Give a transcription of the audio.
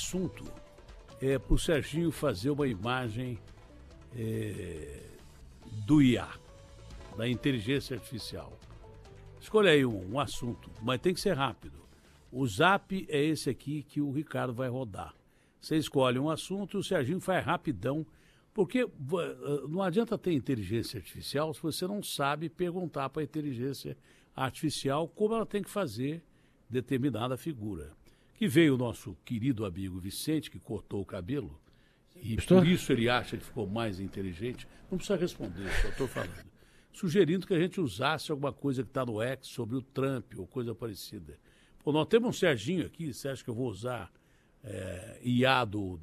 assunto para o Serginho fazer uma imagem do IA, da inteligência artificial. Escolha aí um assunto, mas tem que ser rápido. O Zap é esse aqui que o Ricardo vai rodar. Você escolhe um assunto e o Serginho faz rapidão, porque não adianta ter inteligência artificial se você não sabe perguntar para a inteligência artificial como ela tem que fazer determinada figura. Que veio o nosso querido amigo Vicente, que cortou o cabelo, e por isso ele acha que ficou mais inteligente. Não precisa responder, só estou falando. Sugerindo que a gente usasse alguma coisa que está no X sobre o Trump ou coisa parecida. Pô, nós temos um Serginho aqui, você acha que eu vou usar IA do